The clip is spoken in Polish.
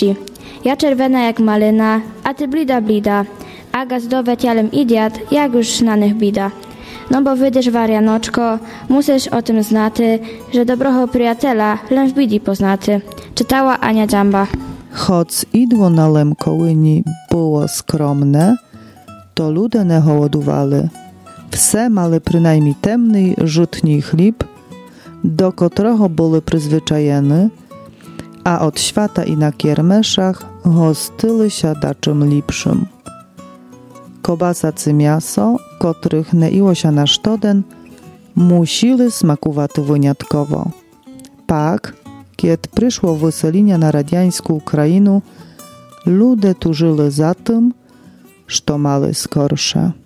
młodości. Ja czerwona jak malina, a ty blida, a gazdowe cialem idiot, jak już znanych bida. No bo wydysz warianoczko, musisz o tym znaty, że dobroho przyjatela lęż bidi poznaty. Czytała Ania Dzamba. Choć idło na Lemkołyni było skromne, to ludy nie hołodowali. Wse mali przynajmniej temny, rzutni chleb, do którego byli przyzwyczajeni, a od świata i na kiermeszach hostyli się da czym lepszym. Kobasa czy mięso, których nie iło się na sztoden, musieli smakować wyjątkowo. Pak, kiedy przyszło wyselenie na radiańską Ukrainę, ludzie tużyli za tym, co mali skorsze.